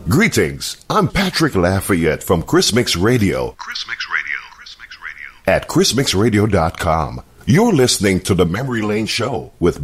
Greetings, I'm Patrick Lafayette from Chris Mix Radio. At ChrisMixRadio.com. You're listening to the Memory Lane Show with